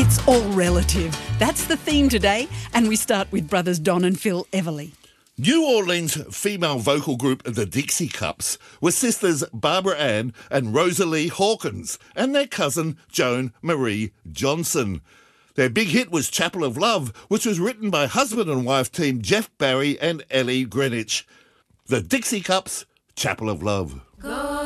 It's all relative. That's the theme today, and we start with brothers Don and Phil Everly. New Orleans female vocal group the Dixie Cups were sisters Barbara Ann and Rosalie Hawkins and their cousin Joan Marie Johnson. Their big hit was Chapel of Love, which was written by husband and wife team Jeff Barry and Ellie Greenwich. The Dixie Cups, Chapel of Love. Go